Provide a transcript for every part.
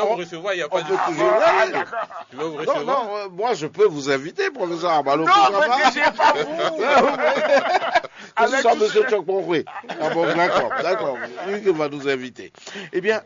vous recevoir, il n'y a pas de toujours souci. Je vais vous recevoir. Non, moi je peux vous inviter, professeur Armalo. Non, mais j'ai pas vous. Que ce soit monsieur Tchokponroué. Ah bon, d'accord. Lui qui va nous inviter. Eh bien,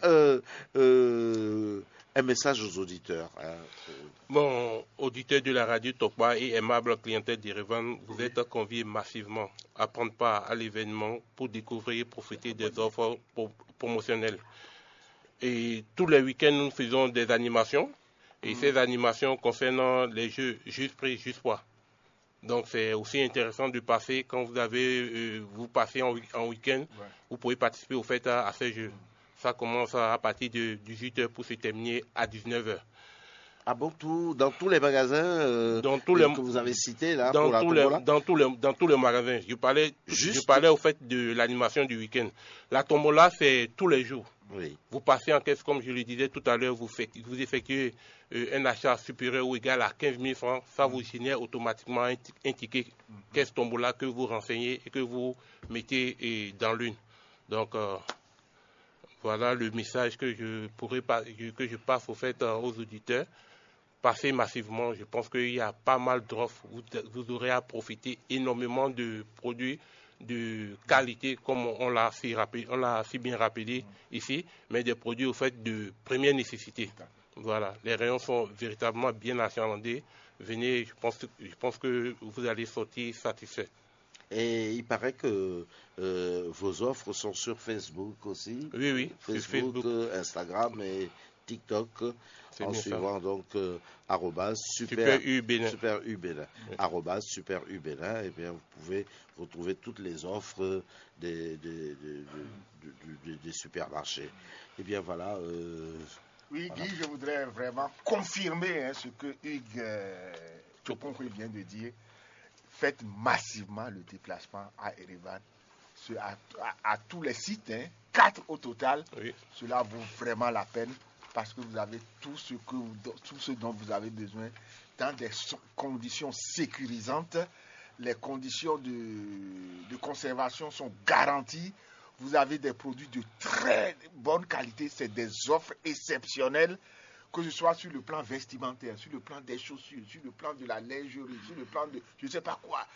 un message aux auditeurs. Bon, auditeurs de la radio Tokpa et aimable clientèle d'Erevan, vous êtes conviés massivement à prendre part à l'événement pour découvrir et profiter des offres promotionnelles. Et tous les week-ends, nous faisons des animations. Et ces animations concernant les jeux juste prix, juste poids. Donc c'est aussi intéressant de passer, quand vous passez en week-end, vous pouvez participer au fait à ces jeux. Ça commence à partir de 18h pour se terminer à 19h. Ah bon, dans tous les magasins que vous avez cités là dans pour la tombola? Dans tous les magasins. Je parlais au fait de l'animation du week-end. La tombola, c'est tous les jours. Oui. Vous passez en caisse, comme je le disais tout à l'heure, vous effectuez un achat supérieur ou égal à 15 000 francs, ça vous génère automatiquement un ticket caisse tombola que vous renseignez et que vous mettez dans l'une. Donc, voilà le message que je passe au fait aux auditeurs. Passez massivement, je pense qu'il y a pas mal d'offres. Vous aurez à profiter énormément de produits de qualité, comme on l'a si bien rappelé ici, mais des produits au fait de première nécessité. Voilà, les rayons sont véritablement bien achalandés. Venez, je pense que vous allez sortir satisfait. Et il paraît que vos offres sont sur Facebook aussi. Oui, Facebook, Instagram et TikTok. En suivant donc Super U Bénin. Super U Bénin, et bien vous pouvez retrouver toutes les offres des supermarchés. Et bien voilà. Oui, Guy, je voudrais vraiment confirmer ce que Hugues Tchokponroué vient de dire. Faites massivement le déplacement à Erevan, à tous les sites, 4 au total. Oui. Cela vaut vraiment la peine parce que vous avez tout ce dont vous avez besoin dans des conditions sécurisantes. Les conditions de conservation sont garanties. Vous avez des produits de très bonne qualité. C'est des offres exceptionnelles, que ce soit sur le plan vestimentaire, sur le plan des chaussures, sur le plan de la lingerie, sur le plan de je ne sais pas quoi,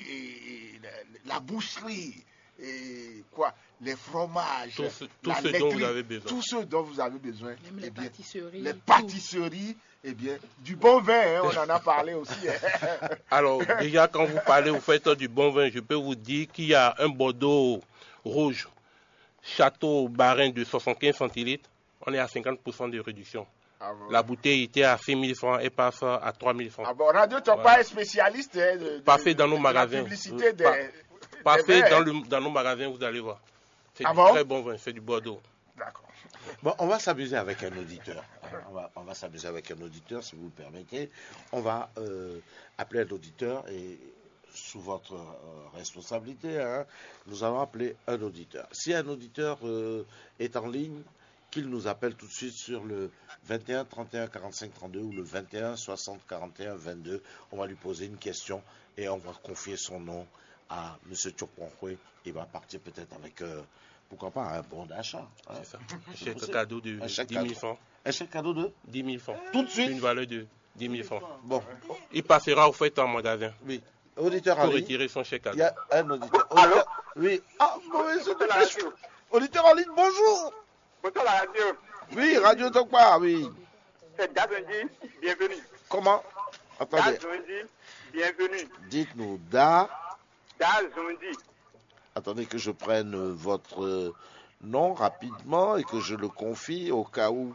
et la boucherie, et quoi, les fromages, tout ce dont vous avez besoin. Tout ce dont vous avez besoin. Même les pâtisseries. Les pâtisseries, et bien, du bon vin, on en a parlé aussi. Alors, déjà, quand vous parlez, vous faites du bon vin, je peux vous dire qu'il y a un Bordeaux rouge, Château Barin de 75 centilitres, on est à 50% de réduction. Ah bon. La bouteille était à 6 000 francs et passe à 3 000 francs. Ah bon, Radio Tokpa est spécialiste Passez dans nos magasins. La publicité Passez dans nos magasins, vous allez voir. C'est du très bon vin, c'est du Bordeaux. D'accord. Bon, on va s'amuser avec un auditeur. On va s'amuser avec un auditeur, si vous le permettez. On va appeler un auditeur et sous votre responsabilité, nous allons appeler un auditeur. Si un auditeur est en ligne, qu'il nous appelle tout de suite sur le 21 31 45 32 ou le 21 60 41 22. On va lui poser une question et on va confier son nom à M. Tchokponroué. Il va partir peut-être avec, pourquoi pas, un bon d'achat. C'est ça. Un chèque cadeau de 10 000 francs. Un chèque cadeau de 10 000 francs. Tout de suite. Une valeur de 10 000 francs. Bon. Il passera au fait en magasin. Oui. Auditeur pour en ligne. retirer son chèque cadeau. Il y a un auditeur. Allô? Oui. Ah, bon, auditeur en ligne, bonjour. Bonjour la radio. Oui, Radio Tokpa, oui. C'est Dazondi, bienvenue. Comment? Attendez. Dazondi, bienvenue. Dites-nous, Dazondi. Attendez que je prenne votre nom rapidement et que je le confie au cas où.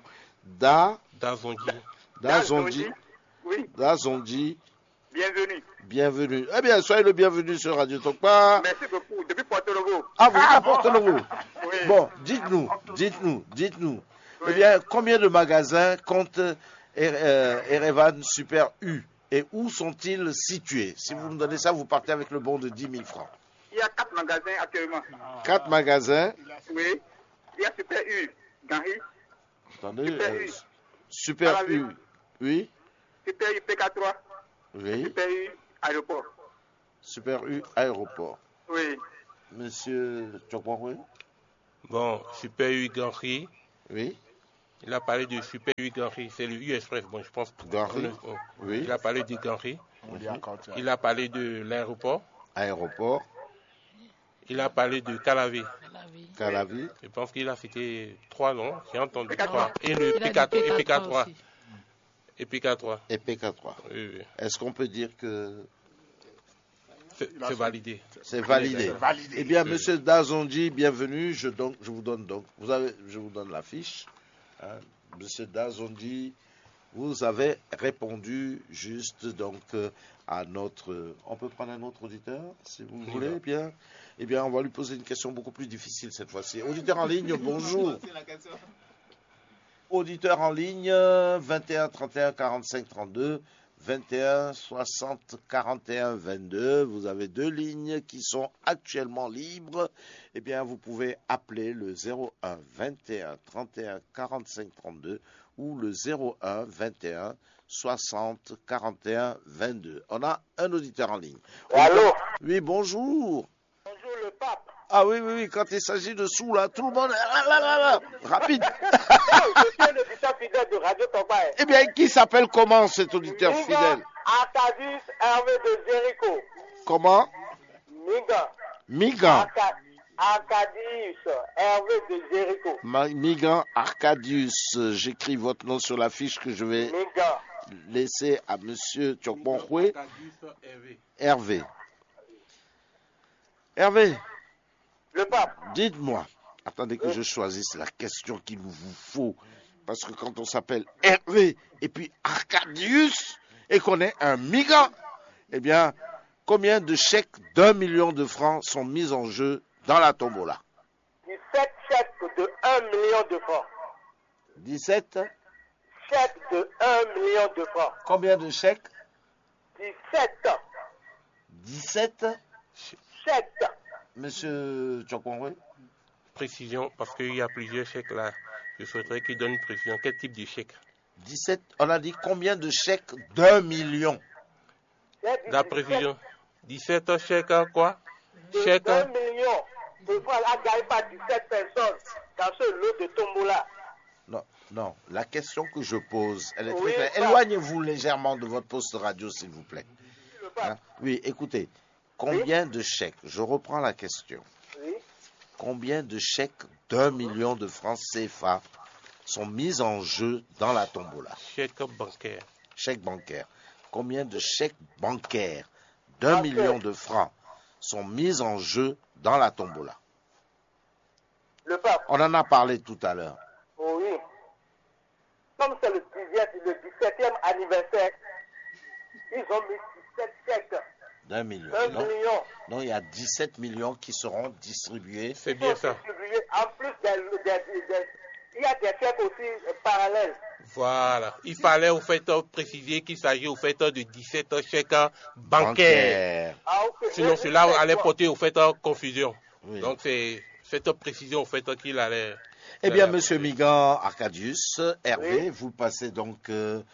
Dazondi. Oui. Dazondi. Bienvenue. Eh bien, soyez le bienvenu sur Radio Tokpa. Merci beaucoup. Depuis Porto-Novo. Ah, vous êtes à Porto-Novo. Oui. Bon, dites-nous. Oui. Eh bien, combien de magasins compte Erevan Super U et où sont-ils situés? Si vous me donnez ça, vous partez avec le bon de 10 000 francs. Il y a 4 magasins actuellement. 4 magasins. Oui. Il y a Super U, Gary. Attendez. Super Super U. Oui. Super U PK3. Oui. Super U Aéroport. Super U Aéroport. Oui. Monsieur Tchokponroué. Bon, Super U Gary. Oui. Il a parlé de Super U Ganri, c'est le U Express. Bon, je pense. Ganri, oui. Il a parlé de Ganri. Mm-hmm. Il a parlé de l'aéroport. Aéroport. Il a parlé de Calavi. Calavi. Je pense qu'il a cité 3 noms. J'ai entendu 3. Et le PK3. Et PK3. Et PK3. Oui. Est-ce qu'on peut dire que c'est validé? C'est validé. Eh bien, Monsieur Dazondi, bienvenue. Je vous donne donc. Je vous donne la fiche. Hein. Monsieur Dazondi, vous avez répondu juste donc à notre. On peut prendre un autre auditeur, si vous voulez. Bien. Eh bien, on va lui poser une question beaucoup plus difficile cette fois-ci. Auditeur en ligne, bonjour. Auditeur en ligne, 21 31 45 32, 21 60 41 22. Vous avez 2 lignes qui sont actuellement libres. Eh bien, vous pouvez appeler le 01 21 31 45 32 ou le 01 21 60 41 22. On a un auditeur en ligne. Allô? Oui, bonjour. Bonjour le pape. Ah oui, quand il s'agit de sous, là, tout le monde est rapide. Je suis un auditeur fidèle de Radio Toba. Eh bien, qui s'appelle comment cet auditeur fidèle? Arcadius Hervé de Jéricho. Comment? Migan. Arcadius Hervé de Jéricho. Migan Arcadius. J'écris votre nom sur la fiche que je vais laisser à monsieur Tchokmonhoué. Hervé. Le pape. Dites-moi. Attendez que je choisisse la question qu'il vous faut. Parce que quand on s'appelle Hervé et puis Arcadius et qu'on est un migrant, eh bien, combien de chèques d'1 million de francs sont mis en jeu dans la tombola? 17 chèques de 1 million de francs. 17 chèques de 1 million de francs. Combien de chèques? 17. 17 chèques. Monsieur Tchokonwe? Précision, parce qu'il y a plusieurs chèques là. Je souhaiterais qu'il donne une précision. Quel type de chèque? 17, on a dit combien de chèques d'1 million? La précision. 17 chèques quoi? Chèque 1 million de francs à gagner par 17 personnes dans ce lot de tombola. Non, la question que je pose, elle est très claire. Éloignez-vous légèrement de votre poste de radio, s'il vous plaît. Hein? Oui, écoutez, combien de chèques, je reprends la question. Oui. Combien de chèques d'1 million de francs CFA sont mis en jeu dans la tombola? Chèque bancaire. Chèque bancaire. Combien de chèques bancaires d'1 million de francs sont mis en jeu dans la tombola? Le pape. On en a parlé tout à l'heure. Oui. Comme c'est le 17e anniversaire, ils ont mis 17 chèques. D'1 million. Non, il y a 17 millions qui seront distribués. C'est bien ça. En plus, il y a des chèques aussi parallèles. Voilà. Il fallait au fait préciser qu'il s'agit au fait de 17 chèques bancaires. Ah, okay. Sinon, cela allait porter au fait confusion. Oui. Donc, c'est cette précision au fait qu'il allait... Eh bien, monsieur Migan Arcadius, Hervé, vous passez donc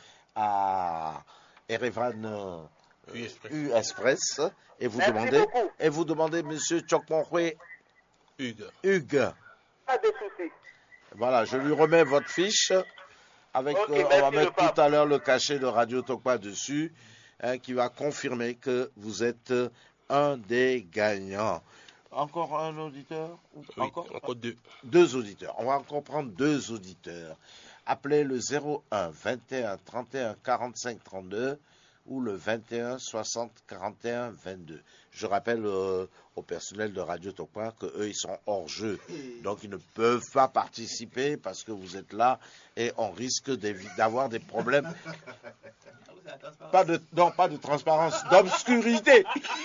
à Erevan U-Express et vous demandez monsieur Tchokmonhoué Hugues. Pas de souci. Voilà, je lui remets votre fiche avec on va mettre tout à l'heure le cachet de Radio Tokpa dessus qui va confirmer que vous êtes un des gagnants. Encore un auditeur? Oui, encore 2. 2 auditeurs. On va encore prendre 2 auditeurs. Appelez le 01 21 31 45 32 ou le 21 60 41 22. Je rappelle au personnel de Radio Tokpa qu'eux, ils sont hors jeu. Donc, ils ne peuvent pas participer parce que vous êtes là et on risque d'avoir des problèmes. Pas de transparence, d'obscurité.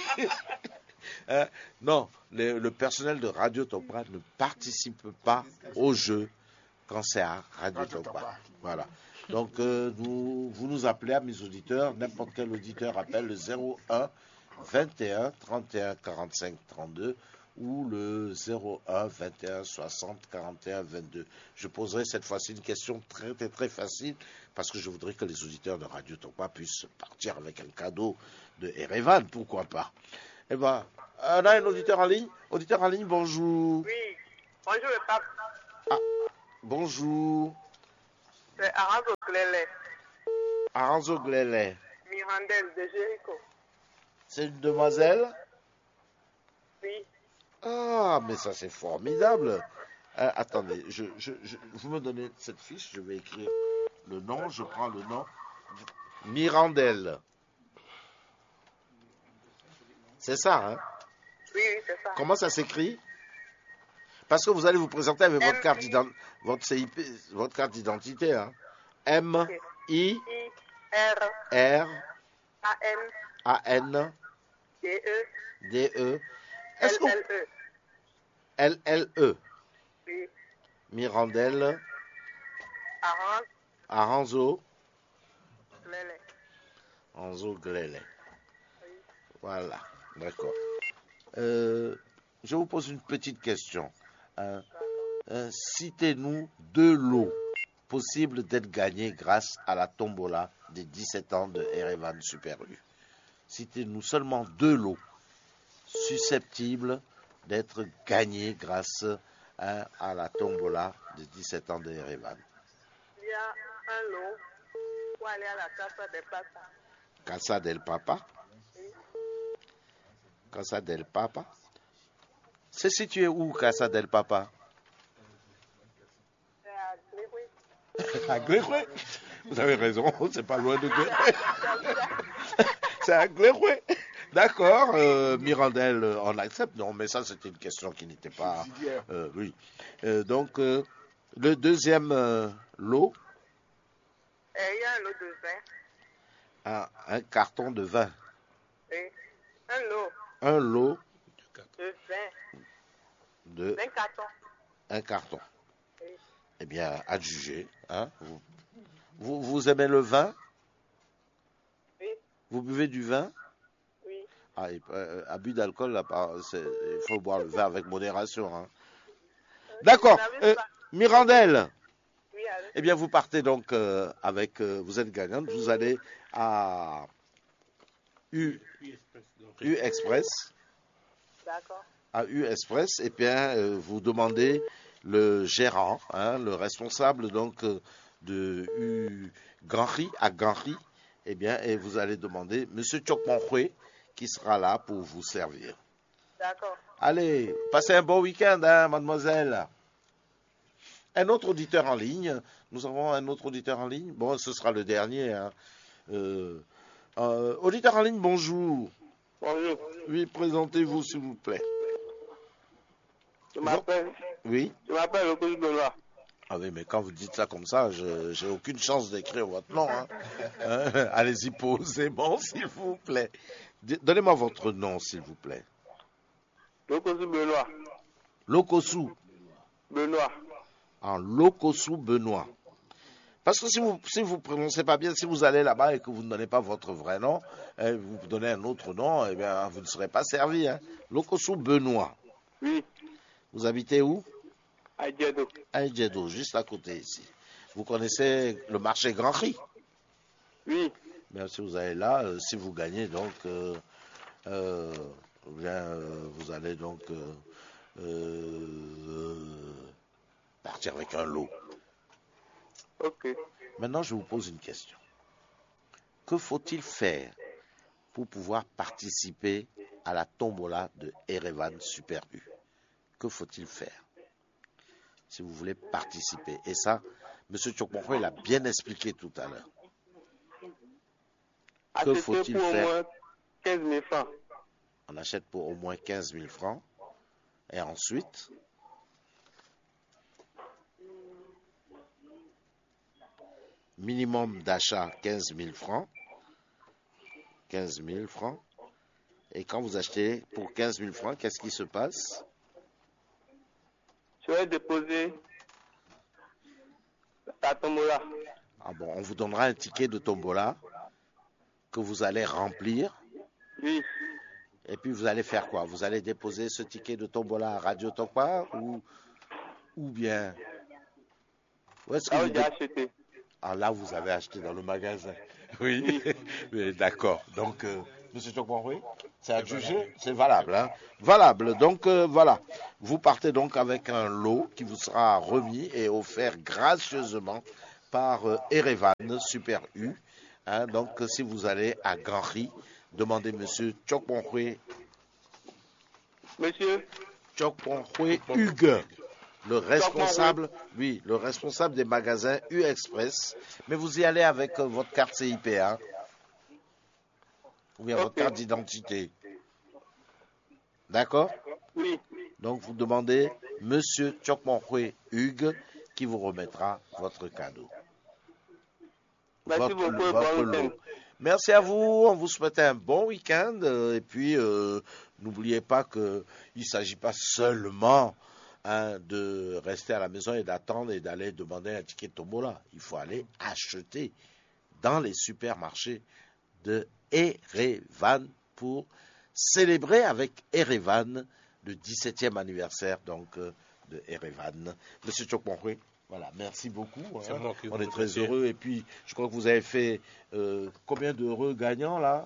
Non, le personnel de Radio Tokpa ne participe pas au jeu quand c'est à Radio Tokpa. Voilà. Donc, vous nous appelez à mes auditeurs, n'importe quel auditeur appelle le 01 21 31 45 32 ou le 01 21 60 41 22. Je poserai cette fois-ci une question très, très, très facile parce que je voudrais que les auditeurs de Radio Tokpa puissent partir avec un cadeau de Erevan, pourquoi pas. Eh bien, on a un auditeur en ligne. Auditeur en ligne, bonjour. Oui, bonjour le pape. Ah, bonjour. C'est Aranzo Clélé, Aranzo Glélé. Mirandel de Jéricho. C'est une demoiselle? Oui. Ah, mais ça c'est formidable. Attendez, vous me donnez cette fiche, je vais écrire le nom, je prends le nom. Mirandel. C'est ça, hein? Oui, c'est ça. Comment ça s'écrit? Parce que vous allez vous présenter avec votre carte d'identité, votre CIP, votre carte d'identité, hein? M I I-R-A-N-D-E. R A N D E. Est-ce que L-L-E. L L E? Oui. Mirandel Aranzo Clélé. Aranzo Glélé. Oui. Voilà, d'accord. Je vous pose une petite question. Citez-nous 2 lots possibles d'être gagnés grâce à la tombola des 17 ans de Erevan Super U. Citez-nous seulement 2 lots susceptibles d'être gagnés grâce à la tombola des 17 ans de Erevan. Il y a un lot pour aller à la Casa de Plata. Casa del Papa. Oui. Casa del Papa. C'est situé où, Casa del Papa? C'est à Gléroué. À Gléroué. Vous avez raison, c'est pas loin de Gléroué. C'est à Gléroué. D'accord, Mirandel, on accepte. Non, mais ça, c'était une question qui n'était pas... oui. Donc, le deuxième lot, Et il y a un lot de vin. un carton de vin. Oui. Un lot Un lot de vin. de 20 cartons. un carton. Oui. Eh bien, adjugé. Hein, vous aimez le vin? Oui. Vous buvez du vin? Oui. Ah, abus d'alcool, là, il faut boire le vin avec modération. Hein. D'accord. Mirandel, Oui, allez. eh bien, vous partez donc avec... vous êtes gagnante, vous allez à U Express. D'accord. À U Express, et bien, vous demandez le gérant, hein, le responsable donc de U Ganri, à Ganri, eh bien, et vous allez demander Monsieur Tchokmonkhwe, qui sera là pour vous servir. D'accord. Allez, passez un bon week-end, hein, mademoiselle. Un autre auditeur en ligne. Nous avons un autre auditeur en ligne. Bon, ce sera le dernier. Hein. Auditeur en ligne, bonjour. Bonjour. Oui, présentez-vous, s'il vous plaît. Je m'appelle Locosu Benoît. Ah oui, mais quand vous dites ça comme ça, j'ai aucune chance d'écrire votre nom. Hein. Allez-y, posez-moi, s'il vous plaît. Donnez-moi votre nom, s'il vous plaît. Locosu Benoît. Locosu. Benoît. En Locosu Benoît. Parce que si vous prononcez pas bien, si vous allez là-bas et que vous ne donnez pas votre vrai nom, vous donnez un autre nom, eh bien, vous ne serez pas servi. Hein. Locosu Benoît. Oui. Vous habitez où? À Djedo. À Djedo, juste à côté ici. Vous connaissez le marché Grand Prix? Oui. Bien, si vous allez là, si vous gagnez, donc, bien, vous allez donc partir avec un lot. Ok. Maintenant, je vous pose une question. Que faut-il faire pour pouvoir participer à la tombola de Erevan Super U? Que faut-il faire si vous voulez participer? Et ça, M. Tchokmonkhwe l'a bien expliqué tout à l'heure. Que faut-il faire? Au moins 15 000 francs. On achète pour au moins 15 000 francs. Et ensuite, minimum d'achat 15 000 francs. 15 000 francs. Et quand vous achetez pour 15 000 francs, qu'est-ce qui se passe? Je vais déposer la tombola. Ah bon, on vous donnera un ticket de tombola que vous allez remplir. Oui. Et puis vous allez faire quoi? Vous allez déposer ce ticket de tombola à Radio Tokpa ou bien... Où est-ce que Là où vous j'ai acheté. Ah, là, vous avez acheté dans le magasin. Oui, oui, d'accord. Donc, Monsieur Tchokmonkhwe, c'est adjugé, c'est valable. Hein? Valable. Donc, voilà. Vous partez donc avec un lot qui vous sera remis et offert gracieusement par Erevan Super U. Hein, donc, si vous allez à Ganri, demandez Monsieur Chokponhwe Monsieur Hugues, le responsable des magasins U-Express. Mais vous y allez avec votre carte CIP, hein, ou bien votre carte d'identité. D'accord? Oui. Donc, vous demandez Monsieur Chokponhwe Hugues qui vous remettra votre cadeau. Merci beaucoup, bon week-end. Merci à vous, on vous souhaite un bon week-end et puis n'oubliez pas qu'il ne s'agit pas seulement de rester à la maison et d'attendre et d'aller demander un ticket de tombola. Il faut aller acheter dans les supermarchés de Erevan pour célébrer avec Erevan le 17e anniversaire donc de Erevan. Monsieur Chokponhwe, voilà, merci beaucoup. Hein. On est très heureux. Et puis, je crois que vous avez fait combien d'heureux gagnants là?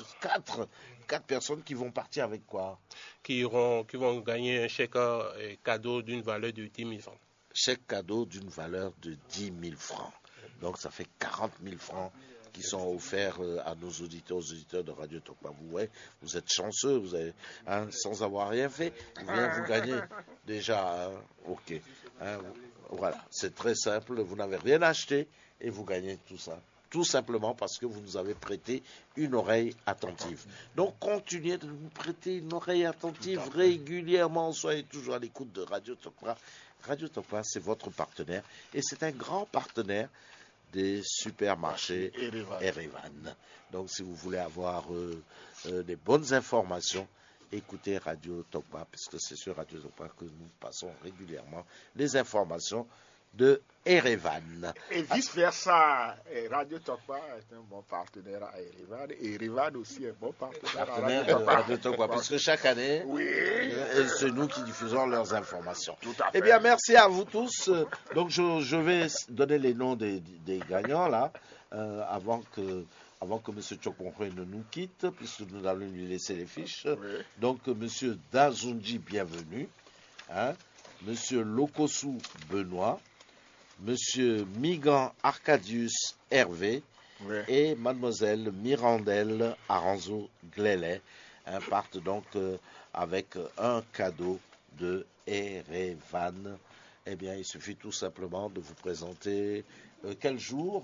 4 personnes qui vont partir avec quoi? Qui vont gagner un chèque cadeau d'une valeur de 10 000 francs. Chèque cadeau d'une valeur de 10 000 francs. Donc, ça fait 40 000 francs qui sont offerts à nos auditeurs, aux auditeurs de Radio Tokpa. Vous êtes chanceux, vous avez, sans avoir rien fait, vous gagnez déjà. Ok. Voilà, c'est très simple, vous n'avez rien acheté et vous gagnez tout ça. Tout simplement parce que vous nous avez prêté une oreille attentive. Donc, continuez de nous prêter une oreille attentive régulièrement. Soyez toujours à l'écoute de Radio Tokpa. Radio Tokpa, c'est votre partenaire et c'est un grand partenaire des supermarchés Erevan. Donc, si vous voulez avoir des bonnes informations, écoutez Radio Tokpa, puisque c'est sur Radio Tokpa que nous passons régulièrement les informations de Erevan. Et vice-versa, Radio Tokpa est un bon partenaire à Erevan, et Erevan aussi est un bon partenaire à Radio Tokpa, parce que chaque année, c'est nous qui diffusons leurs informations. Tout à fait. Eh bien, merci à vous tous. Donc, je vais donner les noms des gagnants, là, avant que M. Chokponhwe ne nous quitte, puisque nous allons lui laisser les fiches. Oui. Donc, M. Dazunji, bienvenue. Hein, M. Lokosu Benoît, M. Migan Arcadius Hervé, Oui. et Mademoiselle Mirandelle Aranzo Glélé partent donc avec un cadeau de Erevan. Eh bien, il suffit tout simplement de vous présenter quel jour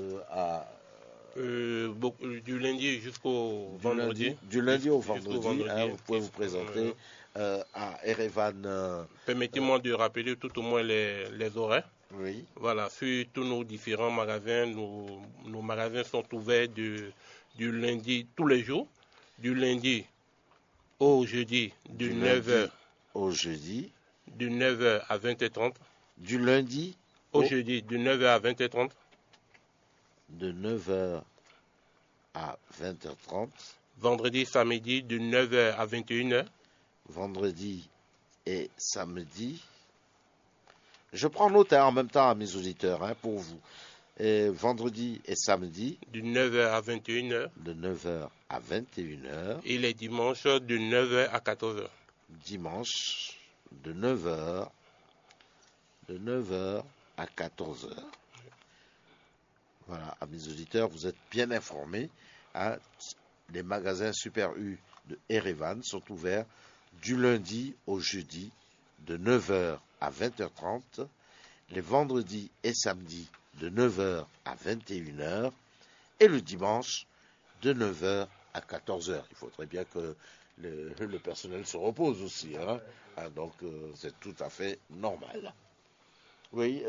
du lundi jusqu'au vendredi. Du lundi au vendredi, vous pouvez vous présenter à Erevan. Permettez-moi de rappeler tout au moins les horaires. Oui. Voilà, sur tous nos différents magasins, nos magasins sont ouverts du lundi tous les jours, du lundi au jeudi, du 9h au jeudi, du 9h à 20h30, du lundi au jeudi, du 9h à 20h30, de 9h à 20h30, vendredi, samedi, du 9h à 21h, vendredi et samedi. Je prends note en même temps à mes auditeurs, pour vous. Et vendredi et samedi. Du 9h à 21h. De 9h à 21h. Et les dimanches de 9h à 14h. Dimanche de 9h à 14h. Voilà, à mes auditeurs, vous êtes bien informés. Les magasins Super U de Erevan sont ouverts du lundi au jeudi de 9h à 20h30, les vendredis et samedis de 9h à 21h et le dimanche de 9h à 14h. Il faudrait bien que le personnel se repose aussi. Donc, c'est tout à fait normal. Oui,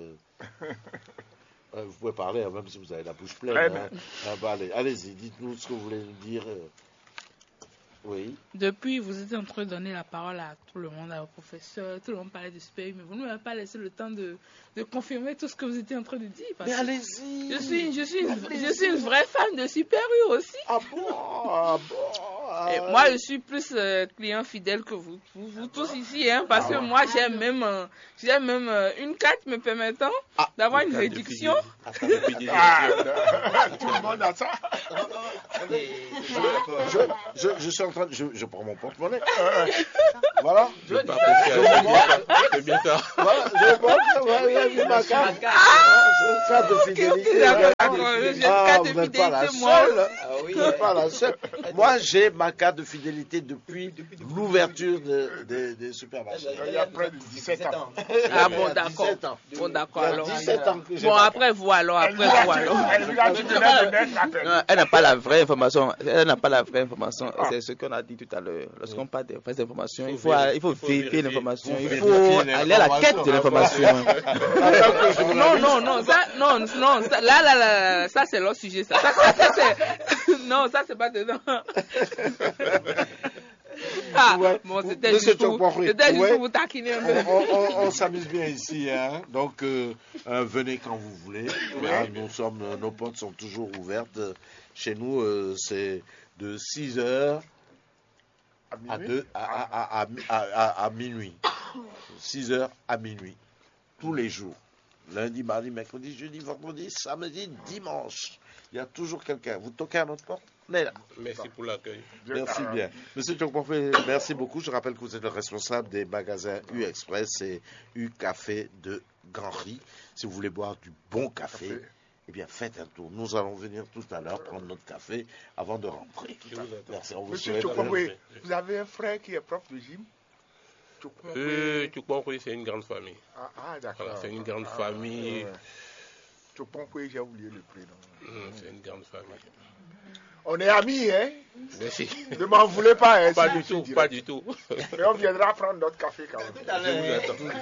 vous pouvez parler, même si vous avez la bouche pleine. Allez-y, dites-nous ce que vous voulez nous dire. Oui. Depuis, vous étiez en train de donner la parole à tout le monde, au professeur, tout le monde parlait de Super U, mais vous ne m'avez pas laissé le temps de confirmer tout ce que vous étiez en train de dire. Mais allez-y. Je suis une vraie fan de Super U aussi. Ah bon. Et moi, je suis plus client fidèle que vous tous ici, parce que moi, j'ai même une carte me permettant d'avoir une réduction. Tout le monde a ça. Je suis en train de... Je prends mon porte-monnaie. Voilà. C'est bien ça. Voilà, je montre ma carte. Carte de fidélité. Vous n'êtes pas la seule. Vous n'êtes pas la seule. Moi, j'ai ma carte de fidélité depuis l'ouverture des supermarchés. Il y a près de 17 ans. Ah bon, d'accord. Bon, d'accord. Il y a Alors. 17 ans que j'ai Bon, ma après vous alors. Elle lui a dit de mettre Non, elle n'a pas la vraie information. Elle n'a pas la vraie information. C'est ce qu'on a dit tout à l'heure. Lorsqu'on parle des vraies informations, il faut vérifier l'information. Il faut aller à la quête de l'information. Non, là, ça c'est l'autre sujet. Ça non, ça c'est pas dedans. Ah, Ouais. bon, c'était Monsieur juste pour vous taquiner un peu. On s'amuse bien ici, hein. Donc venez quand vous voulez. Hein, nos portes sont toujours ouvertes. Chez nous, c'est de 6h à minuit. 6h à minuit. Tous les jours. Lundi, mardi, mercredi, jeudi, vendredi, samedi, dimanche. Il y a toujours quelqu'un. Vous toquez à notre porte? On est là. Merci pour l'accueil. Merci bien. Monsieur Tchokponfé, merci beaucoup. Je rappelle que vous êtes le responsable des magasins U Express et U Café de Ganry. Si vous voulez boire du bon café, eh bien faites un tour. Nous allons venir tout à l'heure prendre notre café avant de rentrer. Merci. On vous Monsieur Tchokponfé, vous avez un frère qui est prof de gym? Tchokponfé, c'est une grande famille. Ah, d'accord. Voilà, c'est une grande famille. Tchokponfé, j'ai oublié le prénom. C'est une grande famille. On est amis, hein? Merci. Ne m'en voulez pas, hein? Pas du tout, pas du tout. Mais on viendra prendre notre café quand même.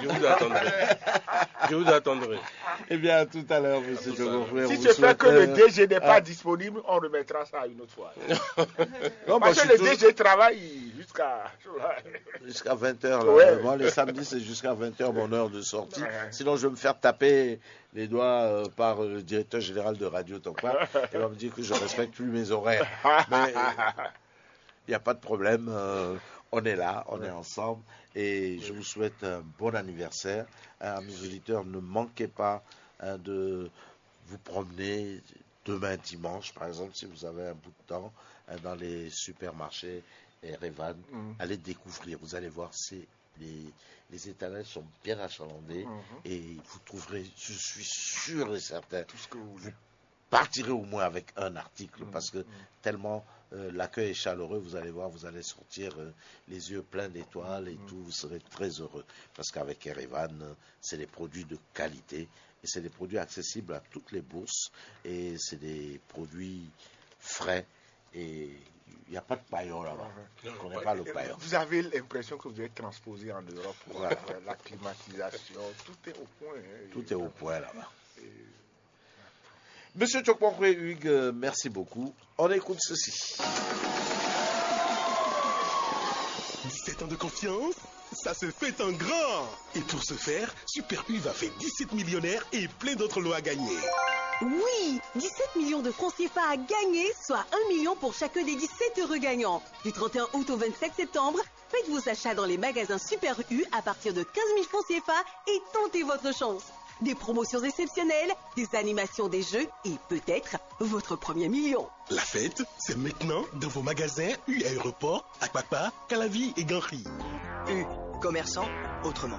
Je vous attendrai. Eh bien, à tout à l'heure, monsieur Tchokponfé. Si c'est fait que le DG n'est pas disponible, on remettra ça une autre fois. Non, parce que le DG travaille jusqu'à 20h. Ouais. Moi, les samedis, c'est jusqu'à 20h mon heure de sortie. Sinon, je vais me faire taper les doigts par le directeur général de Radio Tokpa. Il va me dire que je respecte plus mes horaires. Mais il n'y a pas de problème. On est là, on est ensemble. Et je vous souhaite un bon anniversaire. À mes auditeurs, ne manquez pas de vous promener demain dimanche, par exemple, si vous avez un bout de temps, dans les supermarchés Erevan. Allez découvrir. Vous allez voir, les étalages sont bien achalandés et vous trouverez, je suis sûr et certain, tout ce que vous voulez. Partirez au moins avec un article parce que tellement l'accueil est chaleureux, vous allez voir, vous allez sortir les yeux pleins d'étoiles et tout, vous serez très heureux parce qu'avec Erevan, c'est des produits de qualité et c'est des produits accessibles à toutes les bourses et c'est des produits frais et il n'y a pas de paillon là-bas. On ne connaît pas le paillon. Vous avez l'impression que vous êtes transposé en Europe. Voilà. La climatisation, tout est au point. Tout est au point là-bas. Monsieur Tchokponfé, Hugues, merci beaucoup. On écoute ceci. 17 ans de confiance, ça se fait en grand. Et pour ce faire, Super U va faire 17 millionnaires et plein d'autres lots à gagner. Oui, 17 millions de francs CFA à gagner, soit 1 million pour chacun des 17 heureux gagnants. Du 31 août au 27 septembre, faites vos achats dans les magasins Super U à partir de 15 000 francs CFA et tentez votre chance. Des promotions exceptionnelles, des animations des jeux et peut-être votre premier million. La fête, c'est maintenant dans vos magasins U Aéroport, Akpakpa, Calavi et Ganry. U, commerçant, autrement.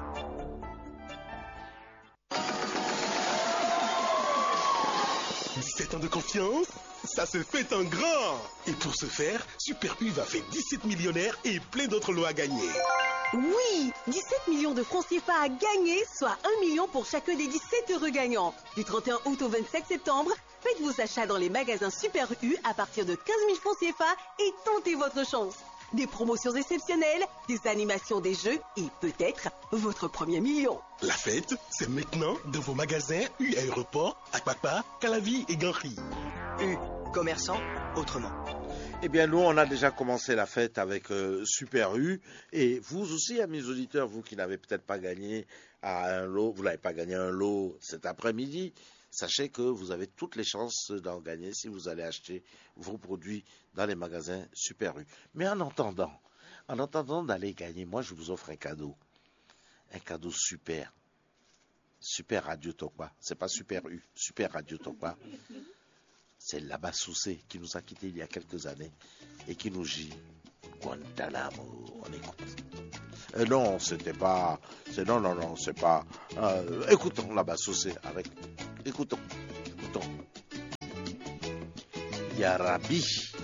« 17 ans de confiance, ça se fait en grand. Et pour ce faire, Super U va faire 17 millionnaires et plein d'autres lots à gagner. Oui, 17 millions de francs CFA à gagner, soit 1 million pour chacun des 17 heureux gagnants. Du 31 août au 27 septembre, faites vos achats dans les magasins Super U à partir de 15 000 francs CFA et tentez votre chance. Des promotions exceptionnelles, des animations des jeux et peut-être votre premier million. La fête, c'est maintenant dans vos magasins U Aéroport, Akpakpa, Calavi et Ganry. U, commerçant, autrement. Eh bien, nous, on a déjà commencé la fête avec Super U. Et vous aussi, amis auditeurs, vous qui n'avez peut-être pas gagné à un lot, vous n'avez pas gagné un lot cet après-midi, sachez que vous avez toutes les chances d'en gagner si vous allez acheter vos produits dans les magasins Super U. Mais en attendant d'aller gagner, moi, je vous offre un cadeau. Un cadeau super. Super Radio Tokpa. C'est pas Super U, Super Radio Tokpa. C'est Laba Soussé qui nous a quittés il y a quelques années et qui nous dit Guantanamo. On écoute. Non, c'était pas. Non, c'est pas. Écoutons Laba Soussé avec Écoutons. Ya Rabbi.